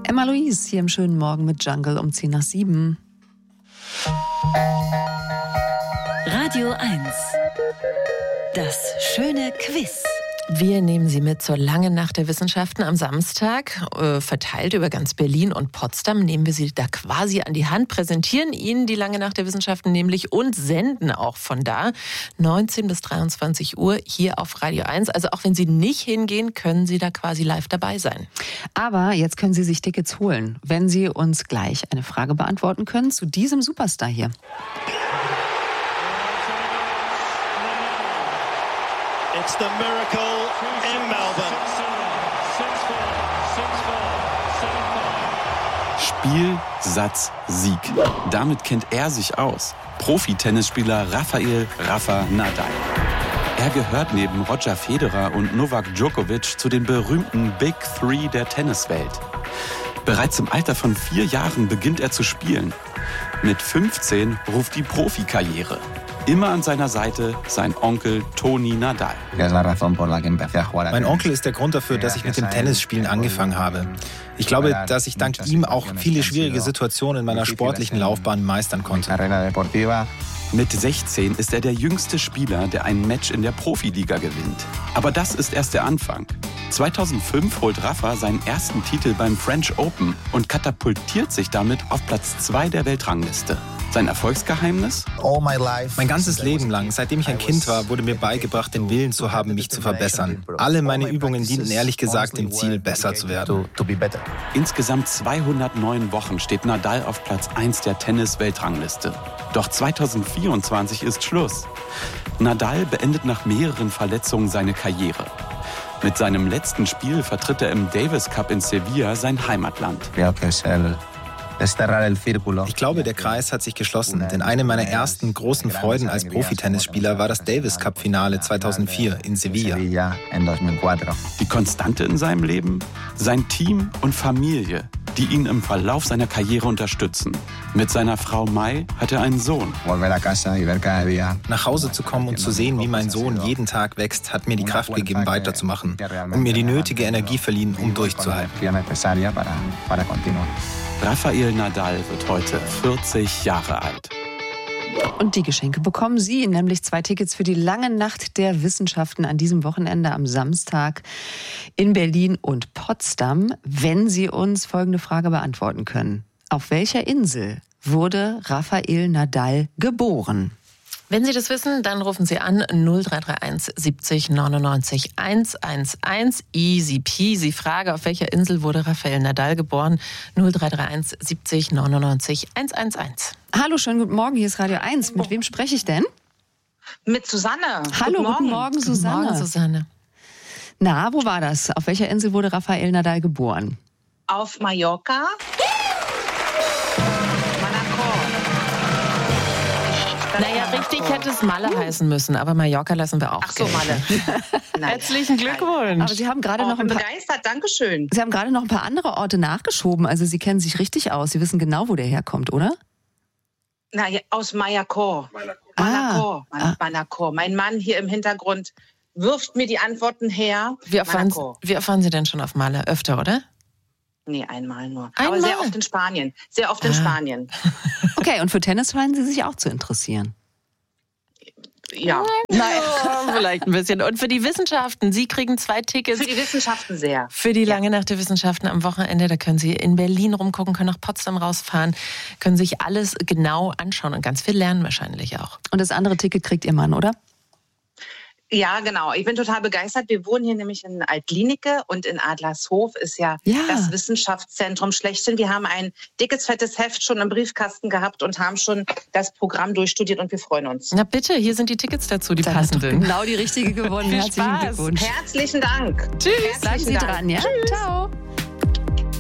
Emma Louise hier im schönen Morgen mit Jungle um 6:10. Radio 1. Das schöne Quiz. Wir nehmen Sie mit zur langen Nacht der Wissenschaften am Samstag. Verteilt über ganz Berlin und Potsdam nehmen wir Sie da quasi an die Hand, präsentieren Ihnen die lange Nacht der Wissenschaften nämlich und senden auch von da 19 bis 23 Uhr hier auf Radio 1. Also auch wenn Sie nicht hingehen, können Sie da quasi live dabei sein. Aber jetzt können Sie sich Tickets holen, wenn Sie uns gleich eine Frage beantworten können zu diesem Superstar hier. It's the miracle in Melbourne. Spiel, Satz, Sieg. Damit kennt er sich aus. Profi-Tennisspieler Rafael Nadal. Er gehört neben Roger Federer und Novak Djokovic zu den berühmten Big Three der Tenniswelt. Bereits im Alter von 4 Jahren beginnt er zu spielen. Mit 15 ruft die Profikarriere. Immer an seiner Seite sein Onkel Toni Nadal. Mein Onkel ist der Grund dafür, dass ich mit dem Tennisspielen angefangen habe. Ich glaube, dass ich dank ihm auch viele schwierige Situationen in meiner sportlichen Laufbahn meistern konnte. Mit 16 ist er der jüngste Spieler, der ein Match in der Profiliga gewinnt. Aber das ist erst der Anfang. 2005 holt Rafa seinen ersten Titel beim French Open und katapultiert sich damit auf Platz 2 der Weltrangliste. Sein Erfolgsgeheimnis? Mein ganzes Leben lang, seitdem ich ein Kind war, wurde mir beigebracht, den Willen zu haben, mich zu verbessern. Alle meine Übungen dienten ehrlich gesagt dem Ziel, besser zu werden. Insgesamt 209 Wochen steht Nadal auf Platz 1 der Tennis-Weltrangliste. Doch 2024 ist Schluss. Nadal beendet nach mehreren Verletzungen seine Karriere. Mit seinem letzten Spiel vertritt er im Davis Cup in Sevilla sein Heimatland. Ich glaube, der Kreis hat sich geschlossen, denn eine meiner ersten großen Freuden als Profitennisspieler war das Davis Cup Finale 2004 in Sevilla. Die Konstante in seinem Leben? Sein Team und Familie, die ihn im Verlauf seiner Karriere unterstützen. Mit seiner Frau Mai hat er einen Sohn. Nach Hause zu kommen und zu sehen, wie mein Sohn jeden Tag wächst, hat mir die Kraft gegeben, weiterzumachen und mir die nötige Energie verliehen, um durchzuhalten. Rafael Nadal wird heute 40 Jahre alt. Und die Geschenke bekommen Sie, nämlich 2 Tickets für die lange Nacht der Wissenschaften an diesem Wochenende am Samstag in Berlin und Potsdam, wenn Sie uns folgende Frage beantworten können. Auf welcher Insel wurde Rafael Nadal geboren? Wenn Sie das wissen, dann rufen Sie an 0331 70 99 111. Easy peasy. Frage, auf welcher Insel wurde Rafael Nadal geboren? 0331 70 99 111. Hallo, schönen guten Morgen, hier ist Radio 1. Mit wem spreche ich denn? Mit Susanne. Hallo, guten Morgen, Susanne. Guten Morgen, Susanne. Na, wo war das? Auf welcher Insel wurde Rafael Nadal geboren? Auf Mallorca. Naja, richtig hätte es Malle heißen müssen, aber Mallorca lassen wir auch. Ach so, Malle. Herzlichen Glückwunsch. Aber Sie haben gerade noch ein paar, begeistert, Dankeschön. Sie haben gerade noch ein paar andere Orte nachgeschoben. Also Sie kennen sich richtig aus. Sie wissen genau, wo der herkommt, oder? Na, ja, aus Mallorca. Manacor. Mein Mann hier im Hintergrund wirft mir die Antworten her. Wie erfahren Sie denn schon auf Malle? Öfter, oder? Nee, einmal nur. Aber sehr oft in Spanien. Spanien. Okay, und für Tennis scheinen Sie sich auch zu interessieren. Ja. Nein, vielleicht ein bisschen. Und für die Wissenschaften, Sie kriegen 2 Tickets. Für die Wissenschaften sehr. Für die lange Nacht der Wissenschaften am Wochenende. Da können Sie in Berlin rumgucken, können nach Potsdam rausfahren, können sich alles genau anschauen und ganz viel lernen wahrscheinlich auch. Und das andere Ticket kriegt Ihr Mann, oder? Ja, genau. Ich bin total begeistert. Wir wohnen hier nämlich in Altlinike und in Adlershof ist ja das Wissenschaftszentrum schlechthin. Wir haben ein dickes, fettes Heft schon im Briefkasten gehabt und haben schon das Programm durchstudiert und wir freuen uns. Na bitte, hier sind die Tickets dazu, die passenden. Genau die richtige gewonnen. Viel Herzlichen Spaß. Glückwunsch. Herzlichen Dank. Tschüss. Bleiben Sie dran, ja? Tschüss. Ciao.